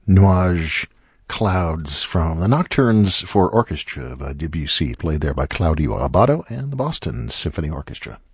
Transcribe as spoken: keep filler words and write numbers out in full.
Nuage Clouds from the Nocturnes for Orchestra by Debussy, played there by Claudio Abbado and the Boston Symphony Orchestra.